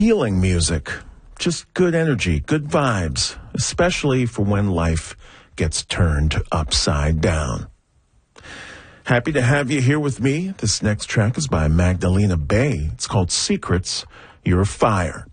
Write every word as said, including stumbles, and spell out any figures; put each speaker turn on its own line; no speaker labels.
healing music. Just good energy, good vibes, especially for when life gets turned upside down. Happy to have you here with me. This next track is by Magdalena Bay. It's called Secrets, You're a Fire.